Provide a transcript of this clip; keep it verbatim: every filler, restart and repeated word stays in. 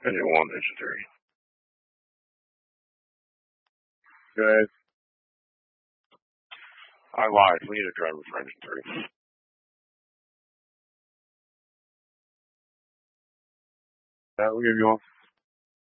Engine one, engine three. Good. I lied. We need a driver for engine three. Uh, we'll give you one.